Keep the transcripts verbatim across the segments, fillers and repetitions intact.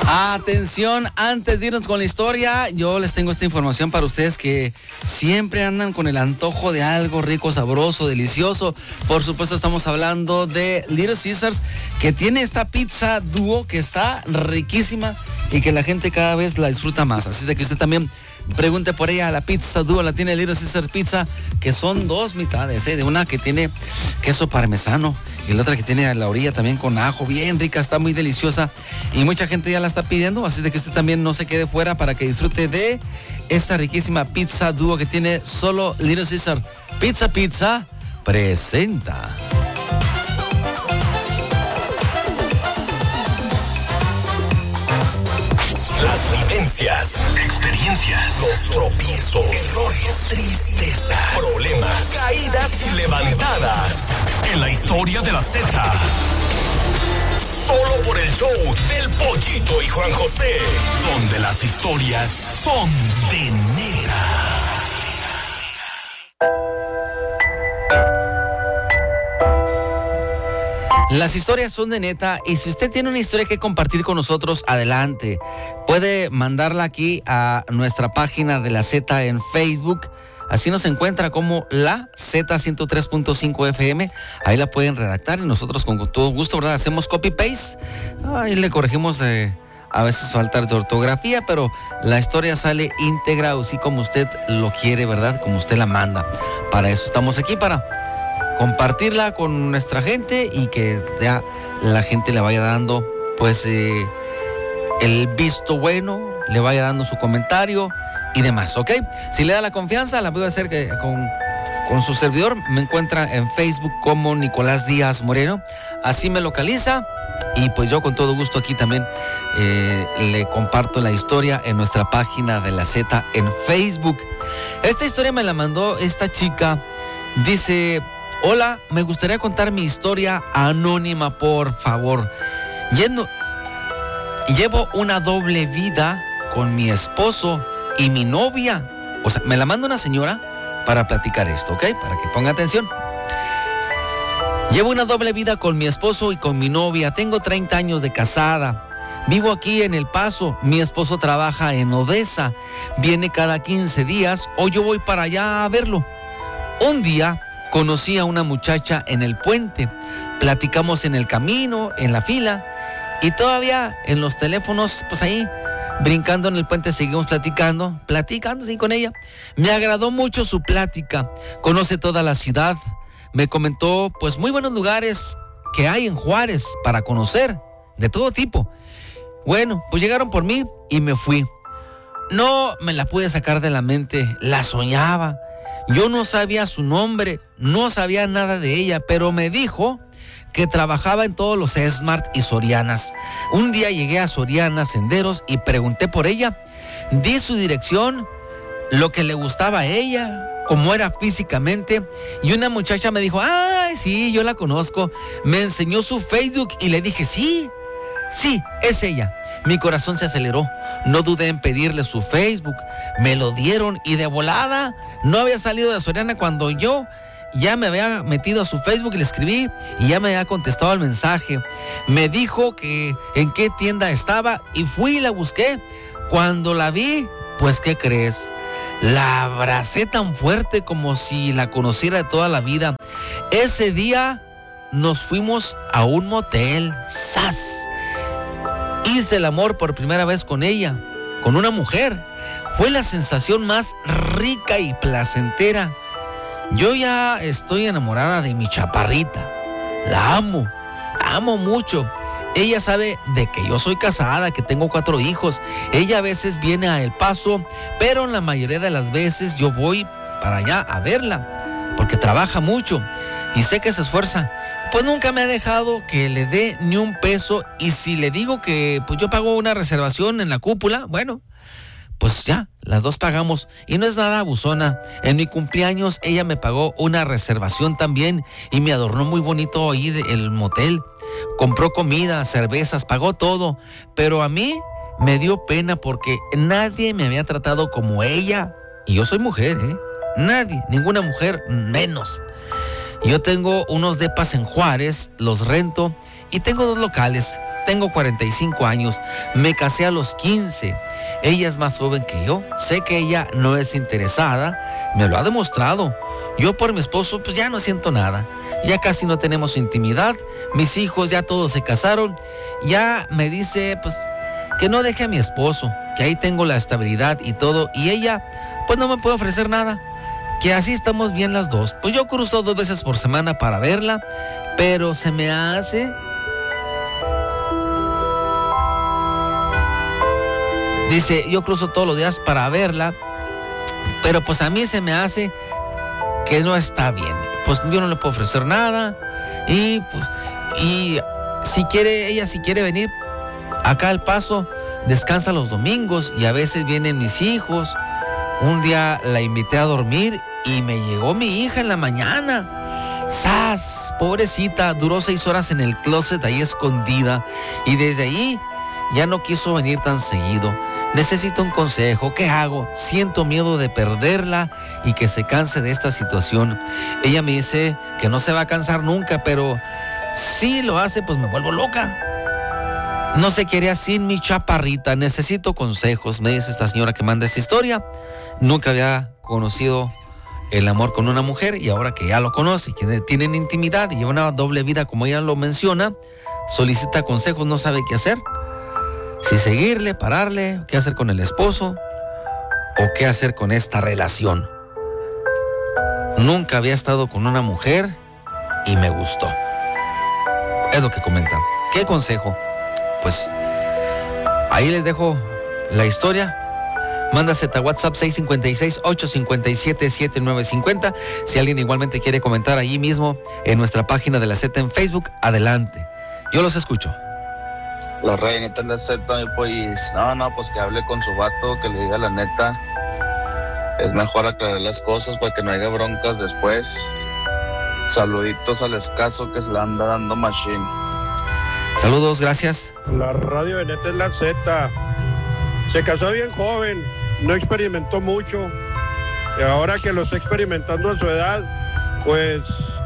Atención, antes de irnos con la historia, yo les tengo esta información para ustedes que siempre andan con el antojo de algo rico, sabroso, delicioso. Por supuesto, estamos hablando de Little Caesars, que tiene esta pizza dúo que está riquísima y que la gente cada vez la disfruta más. Así de que usted también pregunte por ella. La pizza dúo la tiene Little Caesars Pizza, que son dos mitades, ¿eh? De una que tiene queso parmesano y la otra que tiene a la orilla también con ajo, bien rica, está muy deliciosa y mucha gente ya la está pidiendo, así de que usted también no se quede fuera para que disfrute de esta riquísima pizza dúo que tiene solo Little Caesars. Pizza Pizza presenta. Las vivencias, experiencias, los tropiezos, errores, tristezas, problemas, caídas y levantadas. En la historia de la Z. Solo por el show del Pollito y Juan José, donde las historias son de neta. Las historias son de neta y si usted tiene una historia que compartir con nosotros, adelante. Puede mandarla aquí a nuestra página de la Z en Facebook. Así nos encuentra como la Z ciento tres punto cinco F M. Ahí la pueden redactar y nosotros con todo gusto, ¿verdad? Hacemos copy-paste. Ahí le corregimos eh, a veces faltas de ortografía, pero la historia sale íntegra, así como usted lo quiere, ¿verdad? Como usted la manda. Para eso estamos aquí, para compartirla con nuestra gente y que ya la gente le vaya dando pues eh, el visto bueno, le vaya dando su comentario y demás, ¿ok? Si le da la confianza, la puedo hacer que con, con su servidor. Me encuentra en Facebook como Nicolás Díaz Moreno, así me localiza y pues yo con todo gusto aquí también eh, le comparto la historia en nuestra página de la Z en Facebook. Esta historia me la mandó esta chica, dice: hola, me gustaría contar mi historia anónima, por favor. Yendo, llevo una doble vida con mi esposo y mi novia. O sea, me la manda una señora para platicar esto, ¿ok? Para que ponga atención. Llevo una doble vida con mi esposo y con mi novia. Tengo treinta años de casada. Vivo aquí en El Paso. Mi esposo trabaja en Odessa. Viene cada quince días o yo voy para allá a verlo. Un día conocí a una muchacha en el puente, platicamos en el camino, en la fila, y todavía en los teléfonos, pues ahí, brincando en el puente, seguimos platicando, platicando así con ella. Me agradó mucho su plática, conoce toda la ciudad, me comentó, pues, muy buenos lugares que hay en Juárez para conocer, de todo tipo. Bueno, pues llegaron por mí y me fui. No me la pude sacar de la mente, la soñaba. Yo no sabía su nombre, no sabía nada de ella, pero me dijo que trabajaba en todos los Smart y Sorianas. Un día llegué a Soriana Senderos y pregunté por ella. Di su dirección, lo que le gustaba a ella, cómo era físicamente, y una muchacha me dijo: ¡ay, sí, yo la conozco! Me enseñó su Facebook y le dije: sí, sí, es ella. Mi corazón se aceleró. No dudé en pedirle su Facebook. Me lo dieron y de volada. No había salido de Soriana cuando yo ya me había metido a su Facebook y le escribí y ya me había contestado el mensaje. Me dijo que en qué tienda estaba y fui y la busqué. Cuando la vi, pues, ¿qué crees? La abracé tan fuerte como si la conociera de toda la vida. Ese día nos fuimos a un motel. ¡Sas! Hice el amor por primera vez con ella, con una mujer. Fue la sensación más rica y placentera. Yo ya estoy enamorada de mi chaparrita. La amo, la amo mucho. Ella sabe de que yo soy casada, que tengo cuatro hijos. Ella a veces viene a El Paso, pero en la mayoría de las veces yo voy para allá a verla, porque trabaja mucho y sé que se esfuerza. Pues nunca me ha dejado que le dé ni un peso, y si le digo que pues yo pago una reservación en la cúpula, bueno, pues ya, las dos pagamos y no es nada abusona. En mi cumpleaños ella me pagó una reservación también y me adornó muy bonito ahí el motel. Compró comida, cervezas, pagó todo, pero a mí me dio pena porque nadie me había tratado como ella. Y yo soy mujer, ¿eh? Nadie, ninguna mujer menos. Yo tengo unos depas en Juárez, los rento y tengo dos locales. tengo cuarenta y cinco años, me casé a los quince. Ella es más joven que yo, sé que ella no es interesada, me lo ha demostrado. Yo por mi esposo pues ya no siento nada, ya casi no tenemos intimidad, mis hijos ya todos se casaron, ya me dice pues que no deje a mi esposo, que ahí tengo la estabilidad y todo, y ella pues no me puede ofrecer nada, que así estamos bien las dos. Pues yo cruzo dos veces por semana para verla, pero se me hace... Dice, yo cruzo todos los días para verla, pero pues a mí se me hace que no está bien. Pues yo no le puedo ofrecer nada y pues y si quiere, ella si quiere venir acá al Paso, descansa los domingos y a veces vienen mis hijos. Un día la invité a dormir y me llegó mi hija en la mañana. ¡Sas! Pobrecita, duró seis horas en el closet ahí escondida y desde ahí ya no quiso venir tan seguido. Necesito un consejo, ¿qué hago? Siento miedo de perderla y que se canse de esta situación. Ella me dice que no se va a cansar nunca, pero si lo hace, pues me vuelvo loca. No se quería sin mi chaparrita, necesito consejos, me dice esta señora que manda esta historia. Nunca había conocido el amor con una mujer y ahora que ya lo conoce, que tienen intimidad y lleva una doble vida como ella lo menciona, solicita consejos, no sabe qué hacer. Si seguirle, pararle, qué hacer con el esposo o qué hacer con esta relación. Nunca había estado con una mujer y me gustó. Es lo que comenta. ¿Qué consejo? Pues ahí les dejo la historia. Mándase a WhatsApp seis cinco seis, ocho cinco siete, siete nueve cinco cero. Si alguien igualmente quiere comentar allí mismo en nuestra página de la Z en Facebook, adelante. Yo los escucho. La reinita de la Z, pues, no, no, pues que hable con su vato, que le diga la neta. Es mejor aclarar las cosas para que no haya broncas después. Saluditos al escaso que se le anda dando machine. Saludos, gracias. La radio de neta es la Z. Se casó bien joven, no experimentó mucho. Y ahora que lo está experimentando a su edad, pues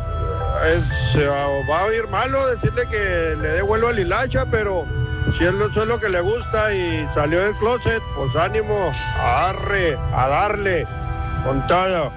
es, va a oír malo decirle que le dé vuelo al hilacha, pero si eso es lo que le gusta y salió del closet, pues ánimo, arre, a darle con todo.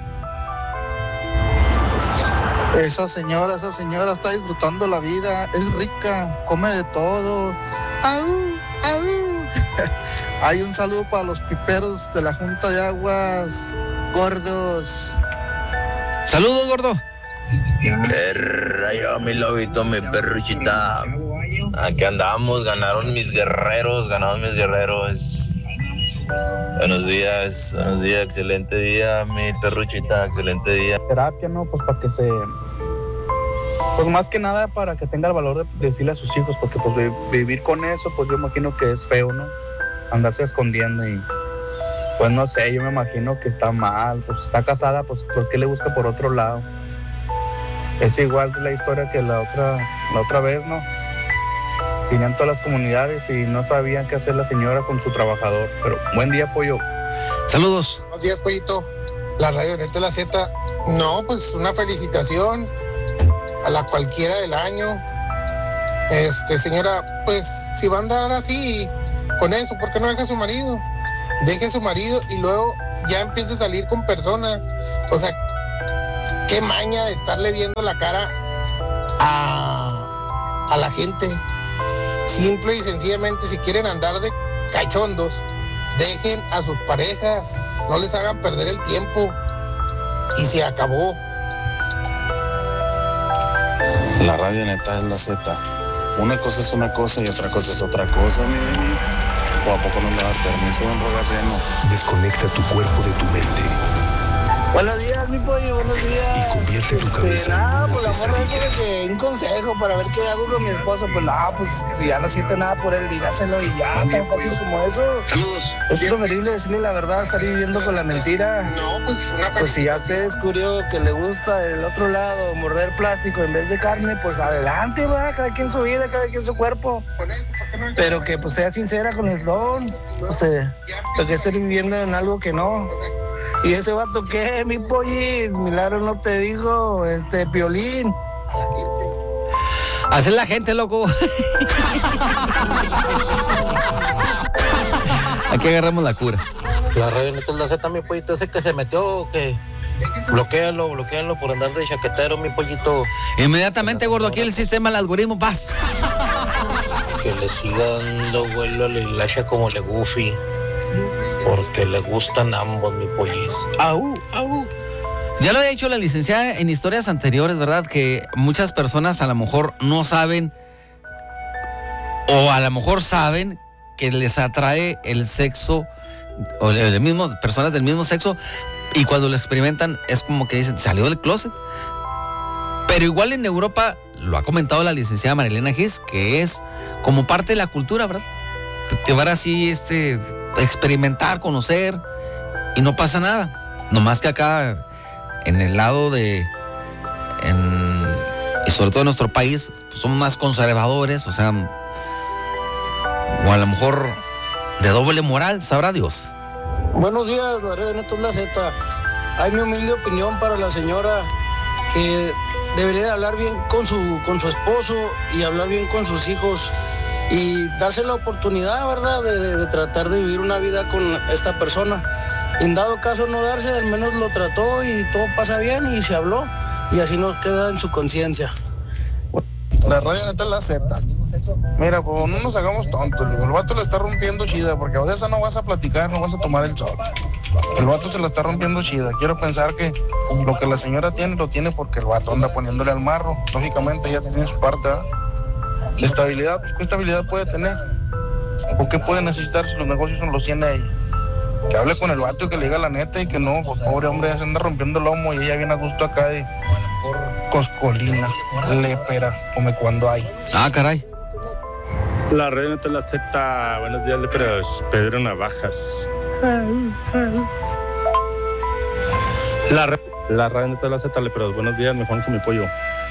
Esa señora, esa señora está disfrutando la vida, es rica, come de todo. ¡Au! ¡Au! Hay un saludo para los piperos de la Junta de Aguas, gordos. Saludos, gordo. Rayo, mi lobito, mi perruchita. Aquí andamos, ganaron mis guerreros, ganaron mis guerreros. Buenos días, buenos días, excelente día, mi perruchita, excelente día. Terapia, ¿no? Pues para que se... Pues más que nada para que tenga el valor de decirle a sus hijos, porque pues vivir con eso, pues yo imagino que es feo, ¿no? Andarse escondiendo y... Pues no sé, yo me imagino que está mal, pues está casada, pues ¿por qué le busca por otro lado? Es igual la historia que la otra, la otra vez, ¿no? Tenían todas las comunidades y no sabían qué hacer la señora con su trabajador. Pero buen día, Pollo. Saludos. Buenos días, Pollito. La radio neta la Z. No, pues una felicitación a la cualquiera del año. Este, señora, pues si va a andar así con eso, ¿por qué no deja a su marido? Deje a su marido y luego ya empiece a salir con personas. O sea, qué maña de estarle viendo la cara a, a la gente. Simple y sencillamente, si quieren andar de cachondos, dejen a sus parejas, no les hagan perder el tiempo y se acabó. La radio neta es la Z. Una cosa es una cosa y otra cosa es otra cosa, mi baby. ¿O a poco no me da permiso, don Rogaceno? Desconecta tu cuerpo de tu mente. Buenos días, mi pollo, buenos días. Y convierte tu cabeza este, en nada, una pues la morra pesadilla. dice que un consejo para ver qué hago con mi esposo. Pues no, pues si ya no siente nada por él, dígaselo y ya, tan fácil como eso. Saludos. Es preferible decirle la verdad, estar viviendo con la mentira. No, pues una Pues si ya usted descubrió que le gusta del otro lado morder plástico en vez de carne, pues adelante, va, cada quien su vida, cada quien su cuerpo. Pero que pues sea sincera con el don, o sea, lo que esté viviendo en algo que no. ¿Y ese vato qué, mi pollis? Milagro no te dijo, este, Piolín. Así es la gente, loco. Aquí agarramos la cura. La radio Neta es la Z, mi pollito, ese que se metió, que bloquéalo, bloquéalo por andar de chaquetero, mi pollito. Inmediatamente, gordo, aquí el sistema, el algoritmo, paz. Que le siga dando vuelo a la hilacha como le Goofy, porque le gustan ambos, mi pollis. Au, au. Ya lo había dicho la licenciada en historias anteriores, ¿verdad? Que muchas personas a lo mejor no saben, o a lo mejor saben que les atrae el sexo, o el mismo, personas del mismo sexo, y cuando lo experimentan es como que dicen, salió del closet. Pero igual en Europa, lo ha comentado la licenciada Marilena Gis, que es como parte de la cultura, ¿verdad? Llevar así, este, experimentar, conocer, y no pasa nada. Nomás que acá, en el lado de, en, y sobre todo en nuestro país, pues somos más conservadores, o sea, o a lo mejor de doble moral, sabrá Dios. Buenos días, la red Neta es la Z. Hay mi humilde opinión para la señora que debería de hablar bien con su, con su esposo y hablar bien con sus hijos y darse la oportunidad, ¿verdad?, de, de, de tratar de vivir una vida con esta persona. En dado caso no darse, al menos lo trató y todo pasa bien y se habló y así no queda en su conciencia. La radio Neta es la Z. Mira, pues no nos hagamos tontos. El vato le está rompiendo chida, porque de esa no vas a platicar, no vas a tomar el sol. El vato se la está rompiendo chida. Quiero pensar que lo que la señora tiene, lo tiene porque el vato anda poniéndole al marro. Lógicamente ella tiene su parte, ¿verdad? La estabilidad, pues ¿qué estabilidad puede tener? ¿O qué puede necesitar si los negocios son los tiene ella? Que hable con el vato y que le diga la neta y que no, pues pobre hombre ya se anda rompiendo el lomo y ella viene a gusto acá de coscolina, lépera, come cuando hay. Ah, caray. La red Neta es la Z. Buenos días, léperos. Pedro Navajas. La red, la red Neta es la Z, léperos. Buenos días, mi Juan con mi pollo.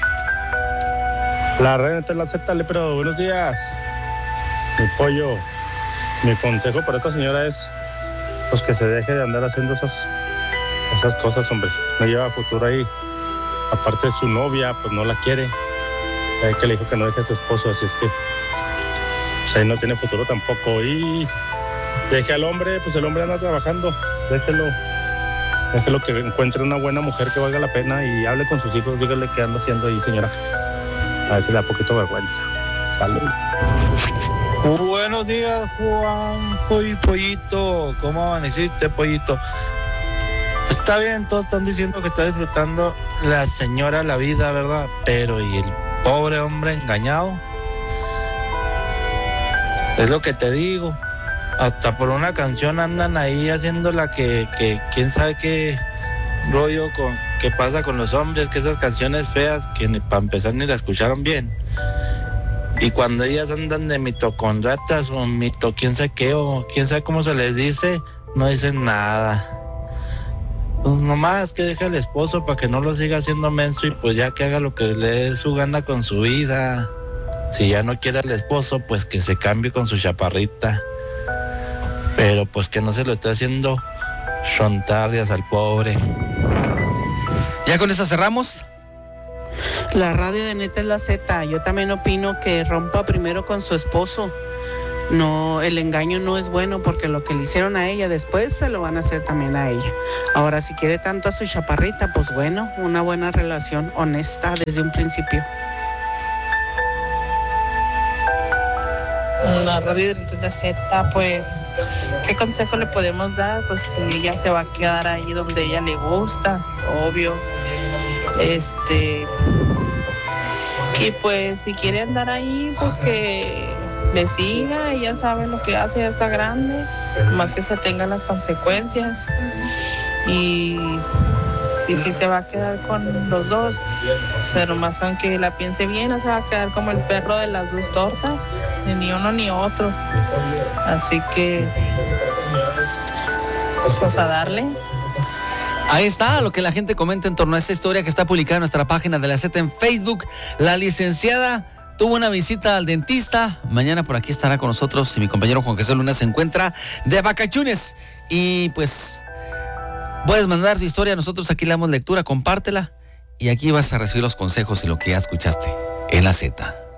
La red Neta es la Z, léperos. Buenos días, mi pollo. Mi consejo para esta señora es pues que se deje de andar haciendo esas esas cosas, hombre. No lleva futuro ahí. Aparte de su novia, pues no la quiere. Hay que le dijo que no deje a su esposo, así es que pues ahí no tiene futuro tampoco. Y deje al hombre, pues el hombre anda trabajando. Déjelo, déjelo que encuentre una buena mujer que valga la pena y hable con sus hijos. Dígale qué anda haciendo ahí, señora. A ver si le da poquito vergüenza. Salud. Buenos días, Juan y Pollito. ¿Cómo amaneciste, Pollito? Está bien, todos están diciendo que está disfrutando la señora la vida, ¿verdad? Pero ¿y el pobre hombre engañado? Es lo que te digo. Hasta por una canción andan ahí haciendo la que, que quién sabe qué rollo con qué pasa con los hombres, que esas canciones feas que ni para empezar ni la escucharon bien. Y cuando ellas andan de mitocondriatas o mito quién sabe qué o quién sabe cómo se les dice, no dicen nada. Pues nomás que deje al esposo para que no lo siga haciendo menso y pues ya que haga lo que le dé su gana con su vida. Si ya no quiere al esposo, pues que se cambie con su chaparrita. Pero pues que no se lo esté haciendo chontardias al pobre. ¿Ya con eso cerramos? La radio de Neta es la Z. Yo también opino que rompa primero con su esposo. No, el engaño no es bueno porque lo que le hicieron a ella después se lo van a hacer también a ella. Ahora, si quiere tanto a su chaparrita, pues bueno, una buena relación honesta desde un principio. La radio de la Z, pues, ¿qué consejo le podemos dar? Pues si ella se va a quedar ahí donde ella le gusta, obvio. Este, y pues si quiere andar ahí, pues que le siga, ella sabe lo que hace, ya está grande, más que se tengan las consecuencias. Y, y si se va a quedar con los dos, o sea, nomás con que la piense bien, no se va a quedar como el perro de las dos tortas, ni uno ni otro. Así que, pues a darle. Ahí está lo que la gente comenta en torno a esta historia que está publicada en nuestra página de la Z en Facebook. La licenciada tuvo una visita al dentista. Mañana por aquí estará con nosotros y mi compañero Juan Jesús Luna se encuentra de vacaciones. Y pues puedes mandar tu historia, nosotros aquí le damos lectura, compártela y aquí vas a recibir los consejos y lo que ya escuchaste en la Z.